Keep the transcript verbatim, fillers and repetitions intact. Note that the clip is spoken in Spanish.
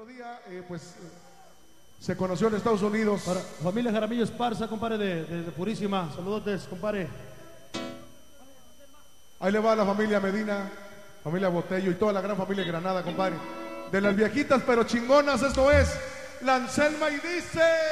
otro día, eh, pues, eh, se conoció en Estados Unidos. Para familia Jaramillo Esparza, compadre, de, de, de Purísima. Saludotes, compadre. Ahí le va a la familia Medina, familia Botello y toda la gran familia de Granada, compadre. De las viejitas pero chingonas, esto es La Anselma y dice...